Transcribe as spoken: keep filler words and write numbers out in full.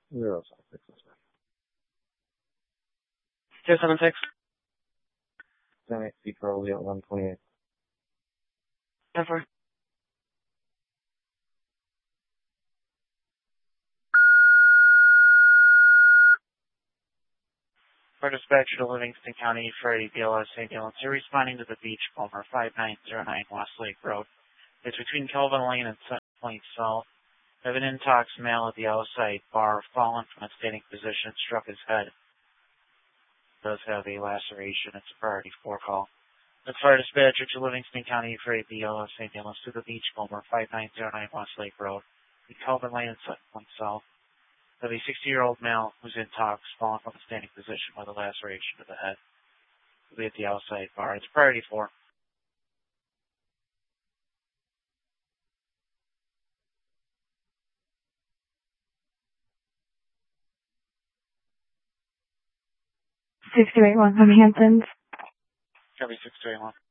Zero seven six. Two seven six. Ten eight feet for Leo one twenty eight. Ten four. For dispatcher to Livingston County for a B L S ambulance, you're responding to the Beach Palmer five nine zero nine West Lake Road. It's between Kelvin Lane and Sun Point South. Have an intox male at the outside bar, fallen from a standing position, struck his head. Does have a laceration. It's a priority four call. That's fire dispatcher to Livingston County for a B L S ambulance to the Beach Palmer five nine zero nine West Lake Road. The Kelvin Lane and Sun Point South. Of a sixty-year-old male who's intox, fallen from a standing position with a laceration to the head. Will be at the outside bar. It's priority four. six two eight one from Hamptons. Copy six two eight one.